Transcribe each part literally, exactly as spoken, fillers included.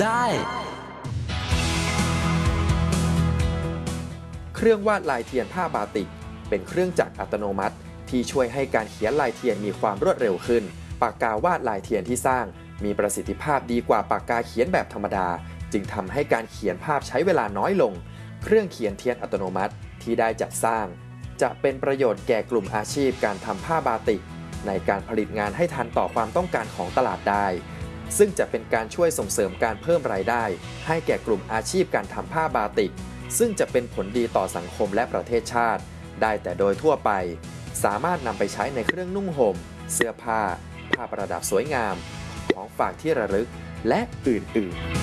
ได้เครื่องวาดลายเทียนผ้าบาติกเป็นเครื่องจักรอัตโนมัติที่ช่วยให้การเขียนลายเทียนมีความรวดเร็วขึ้นปากกาวาดลายเทียนที่สร้างมีประสิทธิภาพดีกว่าปากกาเขียนแบบธรรมดาจึงทำให้การเขียนภาพใช้เวลาน้อยลงเครื่องเขียนเทียนอัตโนมัติที่ได้จัดสร้างจะเป็นประโยชน์แก่กลุ่มอาชีพการทำผ้าบาติกในการผลิตงานให้ทันต่อความต้องการของตลาดได้ซึ่งจะเป็นการช่วยส่งเสริมการเพิ่มรายได้ให้แก่กลุ่มอาชีพการทำผ้าบาติกซึ่งจะเป็นผลดีต่อสังคมและประเทศชาติได้แต่โดยทั่วไปสามารถนำไปใช้ในเครื่องนุ่งห่มเสื้อผ้าผ้าประดับสวยงามของฝากที่ระลึกและอื่นๆ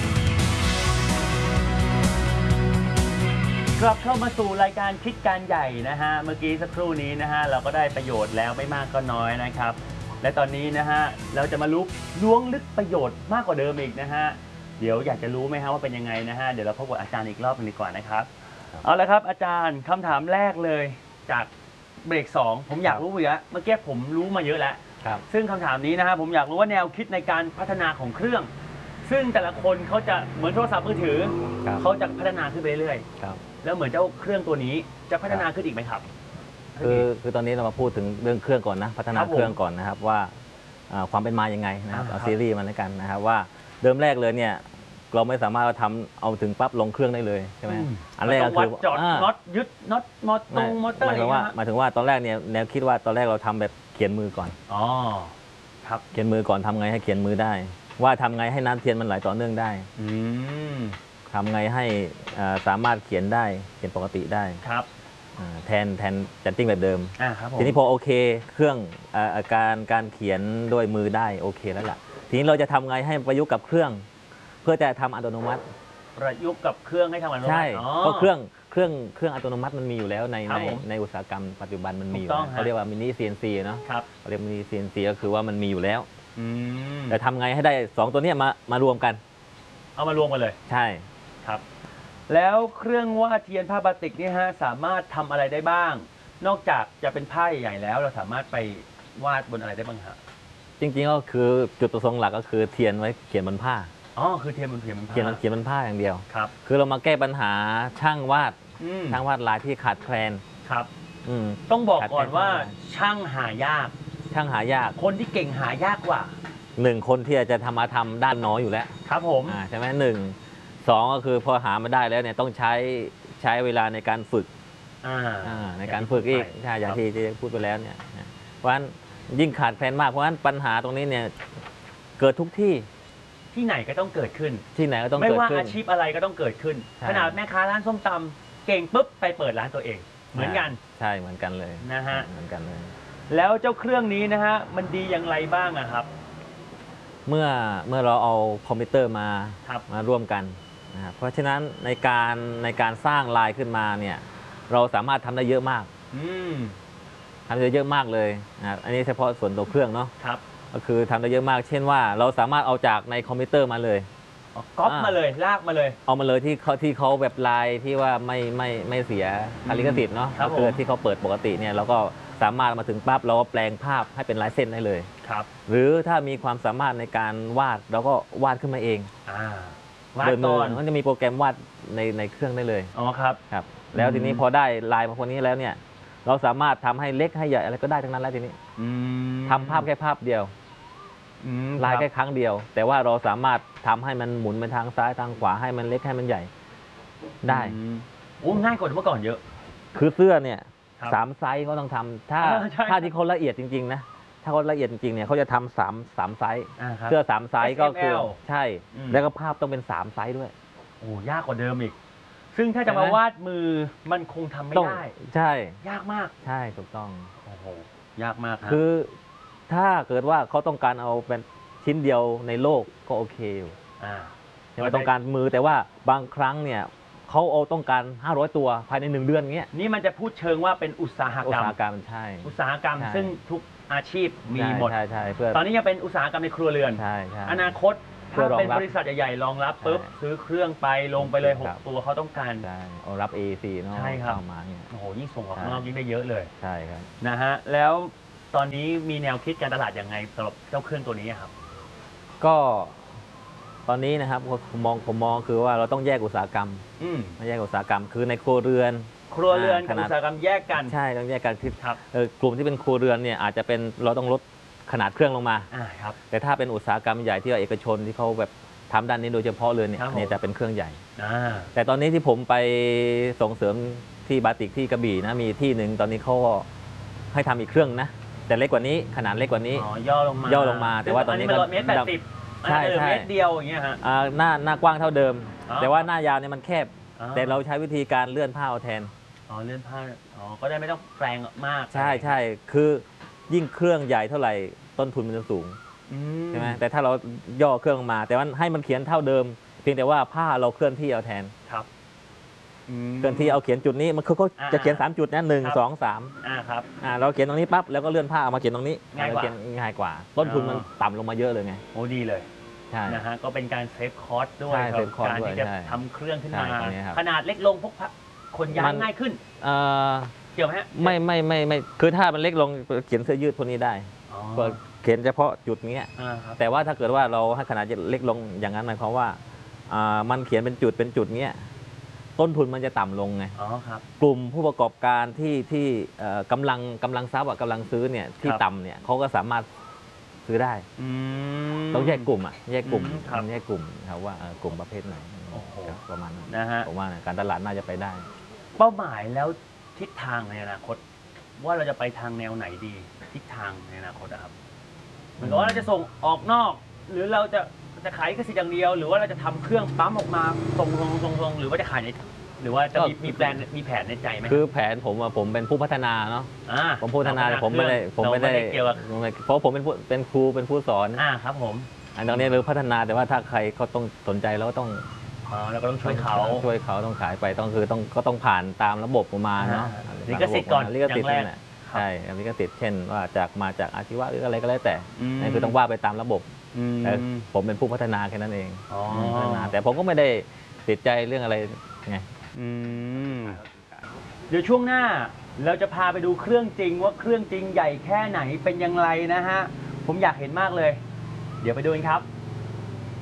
กลับเข้ามาสู่รายการคิดการใหญ่นะฮะเมื่อกี้สักครู่นี้นะฮะเราก็ได้ประโยชน์แล้วไม่มากก็น้อยนะครับและตอนนี้นะฮะเราจะมารู้ล้วงลึกประโยชน์มากกว่าเดิมอีกนะฮะเดี๋ยวอยากจะรู้ไหมฮะว่าเป็นยังไงนะฮะเดี๋ยวเราพบกับอาจารย์อีกรอบนึงดีกว่านะครับเอาละครับอาจารย์คำถามแรกเลยจากเบรกสองผมอยากรู้เยอะเมื่อกี้ผมรู้มาเยอะแล้วซึ่งคำถามนี้นะฮะผมอยากรู้ว่าแนวคิดในการพัฒนาของเครื่องซึ่งแต่ละคนเขาจะเหมือนโทรศัพท์มือถือเขาจะพัฒนาขึ้นไปเรื่อยๆแล้วเหมือนเจ้าเครื่องตัวนี้จะพัฒนาขึ้นอีกไหมครับคือคือตอนนี้เรามาพูดถึงเรื่องเครื่องก่อนนะพัฒนาเครื่องก่อนนะครับว่าความเป็นมายังไงนะครับเอาซีรีส์มาด้วยกันนะครับว่าเดิมแรกเลยเนี่ยเราไม่สามารถทำเอาถึงปั๊บลงเครื่องได้เลยใช่ไหมอันแรกก็คือจอดน็อตยึดน็อตมอเตอร์มอเตอร์หมายถึงว่าหมายถึงว่าตอนแรกเนี่ยแนวคิดว่าตอนแรกเราทำแบบเขียนมือก่อนอ๋อครับเขียนมือก่อนทำไงให้เขียนมือได้ว่าทำไงให้น้ำเทียนมันไหลต่อเนื่องได้ทำไงให้สามารถเขียนได้เขียนปกติได้ครับแทนแทนจันติ้งแบบเดิมทีนี้พอโอเคเครื่องอาการการเขียนด้วยมือได้โอเคแล้วล่ะทีนี้เราจะทำไงให้ประยุกต์กับเครื่องเพื่อจะทำอัตโนมัติประยุกต์กับเครื่องให้ทำอัตโนมัติใช่เพราะเครื่องเครื่องเครื่องอัตโนมัติมันมีอยู่แล้วในในในอุตสาหกรรมปัจจุบันมันมีอยู่เขาเรียกว่ามินิ ซี เอ็น ซี เนาะเขาเรียกมินิ ซี เอ็น ซี ก็คือว่ามันมีอยู่แล้วแต่ทำไงให้ได้สองตัวนี้มามารวมกันเอามารวมกันเลยใช่ครับแล้วเครื่องวาดเทียนผ้าบาติกนี่ฮะสามารถทำอะไรได้บ้างนอกจากจะเป็นผ้าใหญ่แล้วเราสามารถไปวาดบนอะไรได้บ้างฮะจริงๆก็คือจุดประสงค์หลักก็คือเทียนไว้เขียนบนผ้าอ๋อคือเทียนบนเทียนบนผ้าเขียนเขียนบนผ้าอย่างเดียวครับคือเรามาแก้ปัญหาช่างวาดช่างวาดลายที่ขาดแคลนครับต้องบอกก่อนว่าช่างหายากช่างหายากคนที่เก่งหายากกว่าหนึ่งคนที่จะทำมาทำด้านน้อยอยู่แล้วครับผมใช่ไหมหนึ่งสองก็คือพอหามาได้แล้วเนี่ยต้องใช้ใช้เวลาในการฝึกในการฝึกอีกใช่อย่างที่ที่พูดไปแล้วเนี่ยเพราะฉะนั้นยิ่งขาดแคลนมากเพราะฉะนั้นปัญหาตรงนี้เนี่ยเกิดทุกที่ที่ไหนก็ต้องเกิดขึ้นที่ไหนก็ต้องไม่ว่าอาชีพอะไรก็ต้องเกิดขึ้นขนาดแม่ค้าร้านส้มตำเก่งปุ๊บไปเปิดร้านตัวเองเหมือนกันใช่เหมือนกันเลยนะฮะเหมือนกันเลยแล้วเจ้าเครื่องนี้นะฮะมันดีอย่างไรบ้างอะครับเมื่อเมื่อเราเอาคอมพิวเตอร์มามาร่วมกันนะเพราะฉะนั้นในการในการสร้างลายขึ้นมาเนี่ยเราสามารถทำได้เยอะมากทำได้เยอะมากเลยนะอันนี้เฉพาะส่วนตัวเครื่องเนาะก็คือทำได้เยอะมากเช่นว่าเราสามารถเอาจากในคอมพิวเตอร์มาเลยก๊อปมาเลยลากมาเลยเอามาเลยที่เขาที่เขาแบบลายที่ว่าไม่ไม่ไม่เสียลิขสิทธิ์เนาะก็คือที่เขาเปิดปกติเนี่ยเราก็สามารถมาถึงปั๊บเราก็แปลงภาพให้เป็นลายเส้นได้เลยครับหรือถ้ามีความสามารถในการวาดเราก็วาดขึ้นมาเองวาดก่อนมันจะมีโปรแกรมวาดในในเครื่องได้เลยอ๋อครับครับแล้วทีนี้พอได้ลายมาคนนี้แล้วเนี่ยเราสามารถทำให้เล็กให้ใหญ่อะไรก็ได้ทั้งนั้นแล้วทีนี้ทำภาพแค่ภาพเดียวลายแค่ครั้งเดียวแต่ว่าเราสามารถทำให้มันหมุนไปทางซ้ายทางขวาให้มันเล็กให้มันใหญ่ได้โอ้ง่ายกว่าเมื่อก่อนเยอะคือเสื้อเนี่ยสามไซส์ก็ต้องทำถ้าถ้าที่เขาละเอียดจริงๆนะถ้าเขาละเอียดจริงๆเนี่ยเขาจะทำสามสามไซส์เสื้อสามไซส์ก็คือใช่แล้วก็ภาพต้องเป็นสามไซส์ด้วยโอ้ยากกว่าเดิมอีกซึ่งถ้าจะมาวาดมือมันคงทำไม่ได้ใช่ยากมากใช่ถูกต้องโอ้โหยากมากคือถ้าเกิดว่าเขาต้องการเอาเป็นชิ้นเดียวในโลกก็โอเคอยู่ยังไม่ต้องการมือแต่ว่าบางครั้งเนี่ยเขาเอาต้องการห้าร้อยตัวภายในหนึ่งเดือนเงี้ยนี่มันจะพูดเชิงว่าเป็นอุตสาหกรรมอุตสาหกรรมใช่อุตสาหกรรมซึ่งทุกอาชีพมีหมดใช่ใช่เพื่อตอนนี้ยังเป็นอุตสาหกรรมในครัวเรือนใช่ใช่อนาคตถ้าเป็นบริษัทใหญ่ๆรองรับปุ๊บซื้อเครื่องไปลงไปเลยหกตัวเขาต้องการใช่เอารับ เอ ซี เนาะใช่ครับมาเนี่ยโอ้โหยิ่งส่งออกนอกยิ่งได้เยอะเลยใช่ครับนะฮะแล้วตอนนี้มีแนวคิดการตลาดยังไงสำหรับเจ้าเครื่องตัวนี้ครับก็ตอนนี้นะครับผมมองผมมองคือว่าเราต้องแยกอุตสาหกรรมอืมแยกอุตสาหกรรมคือในครัวเรือนครัวเรือนกับขนาดอุตสาหกรรมแยกกันใช่ต้องแยกกันคือครับเอ่อกลุ่มที่เป็นครัวเรือนเนี่ยอาจจะเป็นเราต้องลดขนาดเครื่องลงมาอ่าครับแต่ถ้าเป็นอุตสาหกรรมใหญ่ที่ว่าเอกชนที่เขาแบบทำด้านนี้โดยเฉพาะเลยเนี่ยครับผมเนี่ยจะเป็นเครื่องใหญ่อ่าแต่ตอนนี้ที่ผมไปส่งเสริมที่บาติกที่กระบี่นะมีที่หนึ่งตอนนี้เขาก็ให้ทำอีกเครื่องนะแต่เล็กกว่านี้ขนาดเล็กกว่านี้อ๋อย่อลงมาย่อลงมาแต่ว่าตอนนี้มัก็เมตรแปดสิบใช่ใช่เมตรเดียวอย่างเงี้ยฮะอ่าหน้าหน้ากว้างเท่าเดิมอ๋อแต่ว่าหน้ายาวเนี่ยมันแคบอ๋อแต่เราใช้วิธีการเลื่อนผ้าเอาแทนอ๋อเลื่อนผ้าอ๋อก็ได้ไม่ต้องแปลงมากใช่ใช่คือยิ่งเครื่องใหญ่เท่าไหร่ต้นทุนมันจะสูงอืใช่ไหมแต่ถ้าเราย่อเครื่องลงมาแต่ว่าให้มันเขียนเท่าเดิมเพียงแต่ว่าผ้าเราเคลื่อนที่เอาแทนครับมเคลื่อนที่เอาเขียนจุดนี้มันคือเขาอ่าจะเขียนสามจุดนะหนึ่งครับสองสามอ่าครับอ่าเราเขียนตรงนี้ปั๊บแล้วก็เลื่อนผ้าเอามาเขียนตรงนี้ง่ายกว่าเขีนง่ายกว่า ต้นทุนมันอ๋อต่ำลงมาเยอะเลยไงโอ้ดีเลยใช่นะฮะก็เป็นการเซฟคอสด้วยใช่ครับเซฟคอสการด้วยที่จะใช่ทำเครื่องขึ้นใช่มาตรงนี้ครับขนาดเล็กลงพกพาคนย้ามัยนง่ายขึ้นเอ่อเกี่ยวไหมฮะไม่ไม่ไม่ไม่คือถ้ามันเล็กลงเขียนเสื้อยืดพวกนี้ได้อ๋อก็เขียนเฉพาะจุดนี้อ่าครับแต่ว่าถ้าเกิดว่าเราให้ขนาดเล็กลงอย่างนั้นหมายความว่าอ่ามันเขียนเป็นจุดเป็นจุดเงี้ยต้นทุนมันจะต่ำลงไงอ๋อครับกลุ่มผู้ประกอบการที่ที่เอ่อกำลังกำลังทรัพย์อะกำลังซื้อเนี่ยที่ครับต่ำเนี่ยเขาก็สามารถซื้อได้อืมต้องแยกกลุ่มอ่ะแยกกลุ่มอืมครับแยกกลุ่มครับว่าเอ่อกลุ่มประเภทไหนโอ้โหครับประมาณนั้นนะฮะผมว่าเนี่ยการตลาดน่าจะไปได้เป้าหมายแล้วทิศทางในอนาคต ว่าเราจะไปทางแนวไหนดี ทิศทางในอนาคตอะครับเหมือนกับว่าเราจะส่งออกนอก หรือเราจะจะขายลิขสิทธิ์อย่างเดียว หรือว่าเราจะทำเครื่องปั๊มออกมาส่งลงส่งลงหรือว่าจะขายในหรือว่าจะมีก็มีแปลนมีแผนในใจไหมคือแผนผมอะผมเป็นผู้พัฒนาเนาะอ่าผมผู้พัฒนาแต่ผมไม่ได้ผมเราไม่ได้เกี่ยวกับเพราะผมเป็นผู้เป็นครูเป็นผู้สอนอ่าครับผมอันตรงนี้เราพัฒนาแต่ว่าถ้าใครเขาต้องสนใจแล้วก็ต้องอ๋อเราก็ต้องช่วยเขาต้องช่วยเขาต้องขายไปต้องคือต้องก็ต้องผ่านตามระบบประมาณเนาะอ่าลิขสิทธิ์ก่อนลิขสิทธิ์อย่างแรกนั่นแหละใช่ลิขสิทธิ์เช่นว่าจากมาจากอาชีวะหรืออะไรก็แล้วแต่อืมนั่นคือต้องว่าไปตามระบบอืมแต่ผมเป็นผู้พัฒนาแค่นั้นเองอ๋อพัฒนาแต่ผมก็ไม่ได้ติดใจเรื่องอะไรไงอืมเดี๋ยวช่วงหน้าเราจะพาไปดูเครื่องจริงว่าเครื่องจริงใหญ่แค่ไหนเป็นอย่างไรนะฮะ ผมอยากเห็นมากเลย เดี๋ยวไปดูกันครับ